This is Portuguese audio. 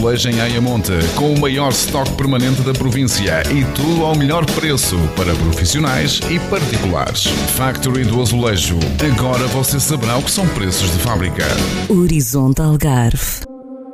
Azulejo em Ayamonte, com o maior estoque permanente da província e tudo ao melhor preço para profissionais e particulares. Factory do Azulejo. Agora você saberá o que são preços de fábrica. Horizonte Algarve.